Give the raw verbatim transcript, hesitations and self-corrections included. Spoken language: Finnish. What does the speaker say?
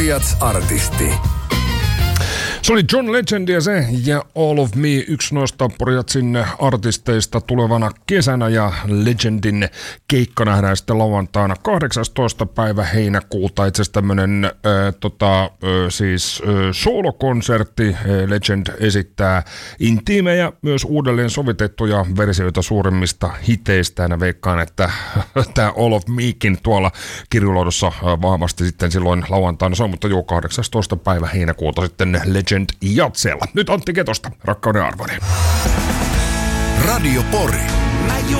Poriats artisti. Se oli John Legend ja se ja All of Me, yksi noista Poriatsin artisteista tulevana kesänä, ja Legendin keikka nähdään sitten lauantaina kahdeksastoista päivä heinäkuuta. Itse asiassa tämmönen äh, tota, äh, siis äh, soolokonsertti. Äh, Legend esittää intiimejä, myös uudelleen sovitettuja versioita suurimmista hiteistä, ja veikkaan, että tämä All of Mekin tuolla kirjuloidossa äh, vahvasti sitten silloin lauantaina se on, mutta joo, kahdeksastoista päivä heinäkuuta sitten Legend Jatsella. Nyt Antti Ketosta, Rakkauden arvoinen. Radio Pori.